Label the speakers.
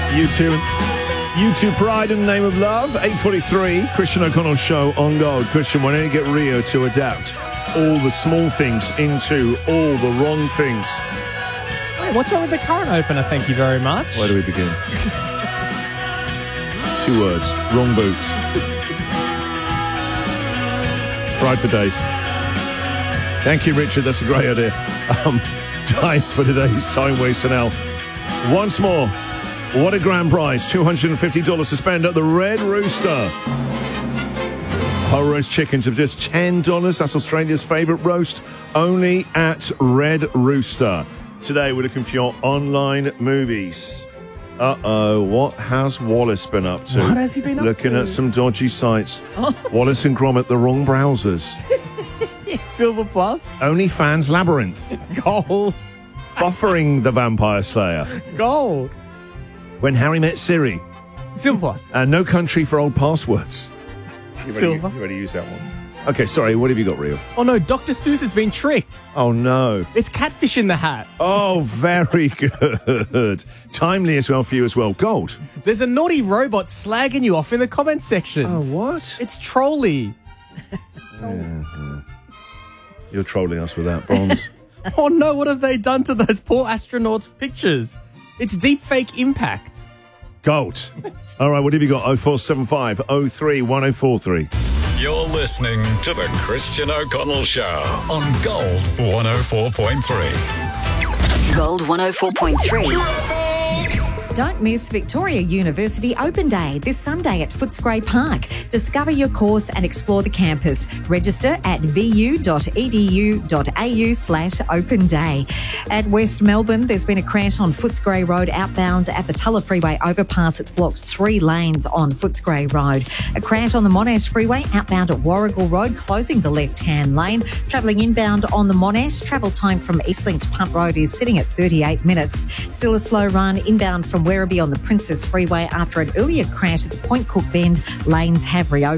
Speaker 1: U2 Pride in the Name of Love, 8:43, Christian O'Connell Show on Gold. Christian, why don't you get Rio to adapt all the small things into all the wrong things?
Speaker 2: Wait, what's wrong with the current opener? Thank you very much.
Speaker 1: Where do we begin? 2 words, wrong boots. Pride for days. Thank you, Richard, that's a great idea. Time for today's Time Waster now. Once more, what a grand prize, $250 to spend at the Red Rooster. Whole roast chickens of just $10. That's Australia's favourite roast, only at Red Rooster. Today we're looking for your online movies. Uh-oh, what has Wallace been up to?
Speaker 2: What has he been up to?
Speaker 1: Looking at some dodgy sites. Wallace and Gromit, the wrong browsers.
Speaker 2: Silver Plus.
Speaker 1: OnlyFans Labyrinth.
Speaker 2: Gold.
Speaker 1: Buffering the Vampire Slayer.
Speaker 2: Gold.
Speaker 1: When Harry Met Siri.
Speaker 2: Silver Plus.
Speaker 1: And No Country for Old Passwords.
Speaker 2: Silver.
Speaker 1: You ready to use that one? Okay, sorry, what have you got, Rio?
Speaker 2: Oh no, Dr. Seuss has been tricked.
Speaker 1: Oh no.
Speaker 2: It's Catfish in the Hat.
Speaker 1: Oh, very good. Timely as well for you as well. Gold.
Speaker 2: There's a naughty robot slagging you off in the comment sections.
Speaker 1: Oh, what?
Speaker 2: It's Trolly.
Speaker 1: Yeah. You're trolling us with that, Bronze.
Speaker 2: Oh no, what have they done to those poor astronauts' pictures? It's deepfake impact.
Speaker 1: Gold. All right, what have you got? 0475 03 1043.
Speaker 3: You're listening to the Christian O'Connell Show on Gold 104.3.
Speaker 4: Gold 104.3.
Speaker 5: Don't miss Victoria University Open Day this Sunday at Footscray Park. Discover your course and explore the campus. Register at vu.edu.au/open day. At West Melbourne, there's been a crash on Footscray Road outbound at the Tulla Freeway overpass. It's blocked 3 lanes on Footscray Road. A crash on the Monash Freeway outbound at Warrigal Road, closing the left-hand lane. Travelling inbound on the Monash, travel time from Eastlink to Punt Road is sitting at 38 minutes. Still a slow run inbound from Werribee on the Princess Freeway after an earlier crash at the Point Cook Bend. Lanes have reopened.